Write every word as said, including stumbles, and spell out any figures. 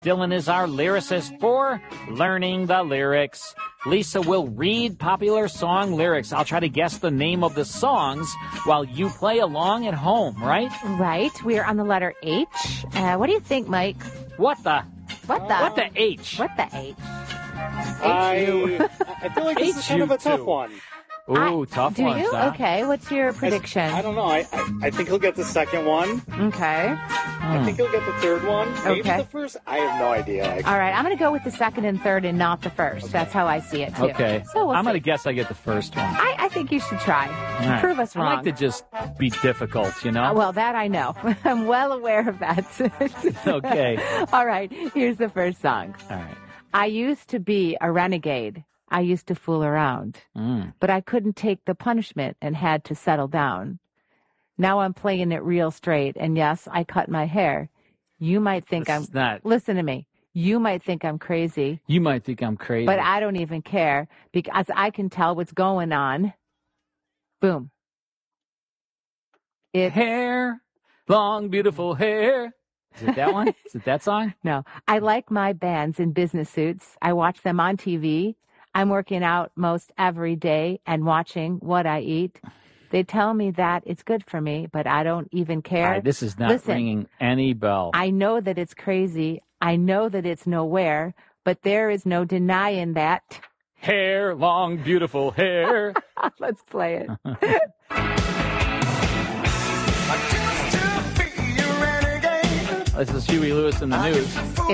Dylan is our lyricist for Learning the Lyrics. Lisa will read popular song lyrics. I'll try to guess the name of the songs while you play along at home, right? Right. We are on the letter H. Uh, what do you think, Mike? What the? What the? What the H? What the H? I, I feel like this is kind of a tough one. Ooh, I, tough do one. you? Huh? Okay. What's your prediction? I, I don't know. I, I I think he'll get the second one. Okay. I think he'll get the third one. Maybe Okay. the first. I have no idea. Actually. All right. I'm going to go with the second and third and not the first. Okay. That's how I see it, too. Okay. So we'll I'm going to see. guess I get the first one. I, I think you should try. All right. Prove us wrong. I like to just be difficult, you know? Uh, well, that I know. I'm well aware of that. Okay. All right. Here's the first song. All right. I used to be a renegade. I used to fool around. Mm. But I couldn't take the punishment and had to settle down. Now I'm playing it real straight. And yes, I cut my hair. You might think This I'm... is not... Listen to me. You might think I'm crazy. You might think I'm crazy. But I don't even care because I can tell what's going on. Boom. It, Hair, long, beautiful hair. Is it that one? Is it that song? no, I like my bands in business suits. I watch them on T V. I'm working out most every day and watching what I eat. They tell me that it's good for me, but I don't even care. All right, this is not Listen, ringing any bell. I know that it's crazy. I know that it's nowhere, but there is no denying that. Hair, long, beautiful hair. Let's play it. This is Huey Lewis in the News.